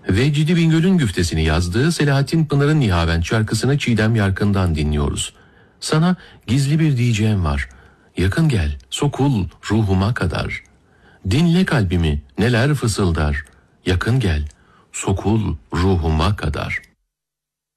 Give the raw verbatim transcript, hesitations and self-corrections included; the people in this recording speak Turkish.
Vecdi Bingöl'ün güftesini yazdığı Selahattin Pınar'ın Nihavent şarkısını Çiğdem Yarkın'dan dinliyoruz. Sana gizli bir diyeceğim var. Yakın gel, sokul ruhuma kadar. Dinle kalbimi neler fısıldar. Yakın gel, sokul ruhuma kadar.